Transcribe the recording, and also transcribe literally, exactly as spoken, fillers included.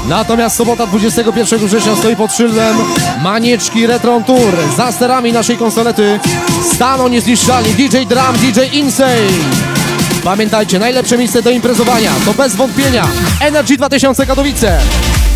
Natomiast sobota dwudziestego pierwszego września stoi pod szyldem Manieczki Retro Tour. Za sterami naszej konsolety staną niezniszczalni D J Drum, D J Insane. Pamiętajcie, najlepsze miejsce do imprezowania to bez wątpienia Energy dwa tysiące Katowice.